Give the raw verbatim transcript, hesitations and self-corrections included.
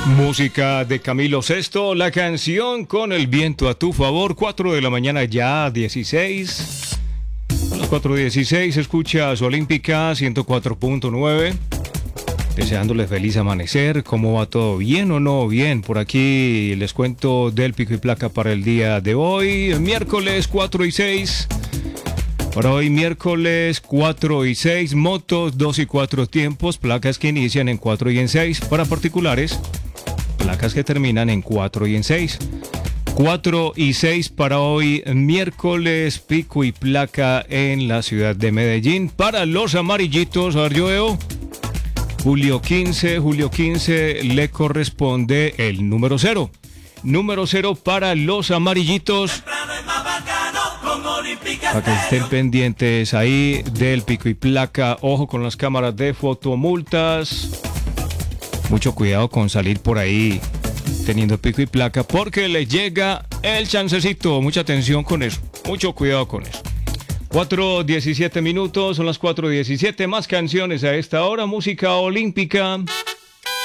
Música de Camilo Sesto, la canción Con el viento a tu favor, cuatro de la mañana ya, dieciséis. A las cuatro dieciséis escuchas Olímpica ciento cuatro punto nueve. Deseándoles feliz amanecer. ¿Cómo va todo? ¿Bien o no? Bien. Por aquí les cuento del pico y placa para el día de hoy. Miércoles cuatro y seis. Para hoy miércoles cuatro y seis. Motos dos y cuatro tiempos. Placas que inician en cuatro y en seis. Para particulares, placas que terminan en cuatro y en seis. cuatro y seis para hoy miércoles, pico y placa en la ciudad de Medellín. Para los amarillitos, a ver, yo veo julio quince, julio quince le corresponde el número cero. Número cero para los amarillitos. Para que estén pendientes ahí del pico y placa. Ojo con las cámaras de fotomultas. Mucho cuidado con salir por ahí teniendo pico y placa porque le llega el chancecito. Mucha atención con eso. Mucho cuidado con eso. cuatro diecisiete minutos, son las cuatro diecisiete. Más canciones a esta hora. Música olímpica.